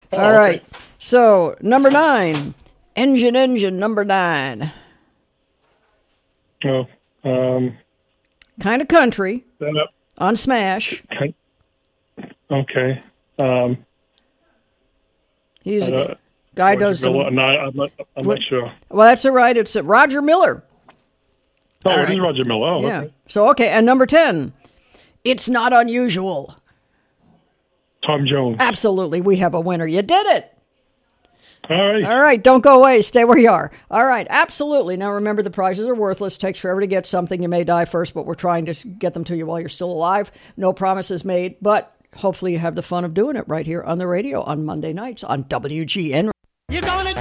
All right. So, number 9. Engine, number 9. Oh, Kind of country. that up. On Smash. Okay. He's a guy does some... No, I'm not sure. Well, that's all right. It's Roger Miller. Oh, All it right. is Roger Miller. Oh, Yeah. okay. So, okay. And number 10. It's not unusual. Tom Jones. Absolutely. We have a winner. You did it. All right. All right. Don't go away. Stay where you are. All right. Absolutely. Now, remember, the prizes are worthless. Takes forever to get something. You may die first, but we're trying to get them to you while you're still alive. No promises made, but hopefully you have the fun of doing it right here on the radio on Monday nights on WGN.